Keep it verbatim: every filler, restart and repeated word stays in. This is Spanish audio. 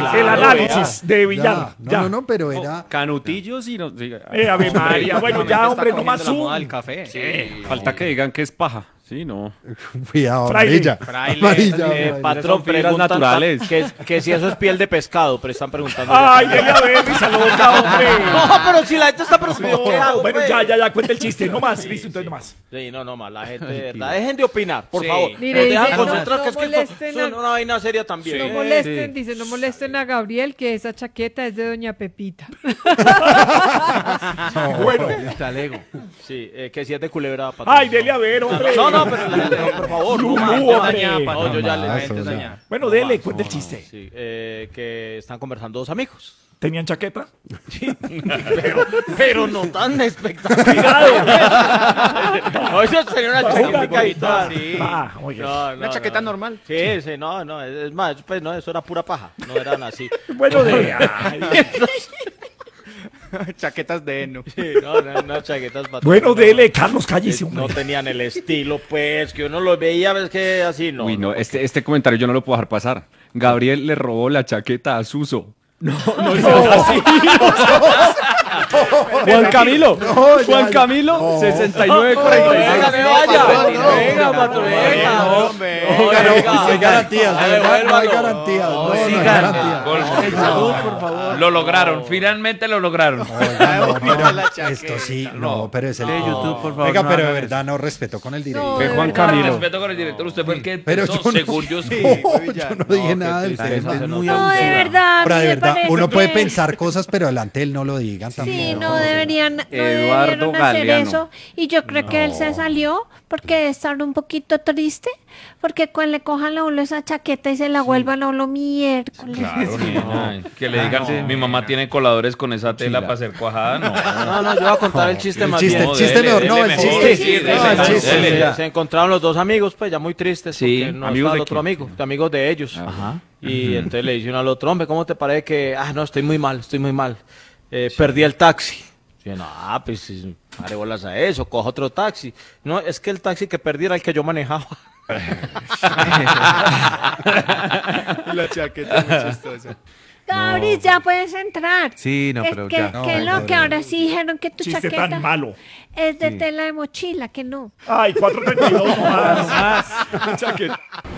claro, el análisis vea. de Villar. Ya, Ya. No, no, no, pero era... Canutillos y no. Sí, Eh, Ave María, bueno, ya, hombre, no más la moda zoom. del café. sí. Falta que digan que es paja. Sí, no. Cuidado, Fraile. amarilla. Fraile. Amarilla, Eh, amarilla. patrón, Son fibras preguntan naturales. Que, que si eso es piel de pescado, pero están preguntando. Ay, dele a ver, risa loca, hombre. No, pero si la gente está preguntando, ¿qué hago, Bueno, pues? ya, ya, ya, cuenta el chiste, no más, listo, entonces no más. Sí, no, no más, la gente, de verdad, dejen de opinar, por Sí. favor. Mire, Nos dejan dice, no- concentrar, no que es que molesten esto es a- una vaina seria también. No Sí. molesten, dice, no molesten a Gabriel, que esa chaqueta es de Doña Pepita. Bueno, Talego. Sí, eh, que si es de culebra, patrón. ay, dele a ver, hombre. No, no, pero la- no, por favor, no, más. Lulú, hombre. No, yo ya le... No, Gente eso dañada. Bueno, dele, cuenta el chiste. Sí, eh, que están conversando dos amigos. ¿Tenían chaqueta? Pero, pero no tan espectacular. No, eso sería una chaqueta y tal. Sí. Ah, oiga. No, no, Una chaqueta no. normal. Sí, sí, no, no, es más, pues no, eso era pura paja, no eran así. Bueno, de... ay. Chaquetas de heno. Sí, no, no, no, chaquetas patrón, Bueno, no. dele, Carlos, cállese, Eh, No hombre. tenían el estilo, pues, que uno los veía, ves que así, no. Uy, no, este, este comentario yo no lo puedo dejar pasar. Gabriel le robó la chaqueta a Suso. No, no seas así. Juan Camilo. No, ya, Juan ya. Camilo, No. sesenta y nueve Venga, cuarenta y venga, seis. vaya. no, Venga, no, patrón, no, venga. no, hombre. Oiga, no, Venga. no hay garantías, de Ay, verdad, no hay devuélvalo. garantías, no, no hay sigan. garantías. Gol. No, por favor. Lo lograron, finalmente lo lograron. Oiga, no, pero La chaqueta. esto sí, no, pero es el... De YouTube, por favor, Oiga, no pero de hagan verdad no respeto con el directo. No, Ve de Juan verdad. Camilo. Respeto con el director, usted fue el que Pero empezó, yo no, según yo. sí. no, yo no dije qué nada del tristeza, tema. se nos- No, de verdad. a Ahora, mí de me verdad, parece uno puede que- pensar cosas, pero delante de él no lo digan también. Sí, no deberían, no Eduardo debieron hacer Galeano. eso. Y yo creo que él se salió porque debe estar un poquito triste. Porque cuando le cojan a uno esa chaqueta y se la vuelvan a uno miércoles. Claro, nena, que le digan, mi mamá tiene coladores con esa tela para hacer cuajada, no. No, no, yo voy a contar el chiste El más chiste, bien. el chiste dele, mejor, dele no, el mejor. chiste. Sí, sí, no, el dele, chiste. dele. Se, se encontraron los dos amigos, pues ya muy tristes, Sí, porque no amigos estaba el de otro quién? amigo, de amigos de ellos. Ajá. Y entonces le dice uno al otro, hombre, ¿cómo te parece que, ah, no, estoy muy mal, estoy muy mal, eh, perdí el taxi? Y yo, no, pues, sí, pare bolas a eso, cojo otro taxi. No, es que el taxi que perdí era el que yo manejaba. La chaqueta es muy chistosa. Gabri, ya puedes entrar. Sí, no, Es pero que, ya. que No, no, que ahora sí dijeron que tu Chiste chaqueta tan malo. es de tela de mochila, que no. Ay, cuatro treinta y dos, no más. Chaqueta.